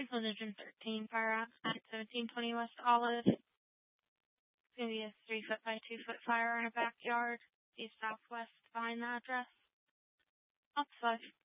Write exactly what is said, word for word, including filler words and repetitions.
one hundred thirteen fire at seventeen twenty West Olive. It's going to be a three foot by two foot fire in a backyard, east southwest behind the address. That's five.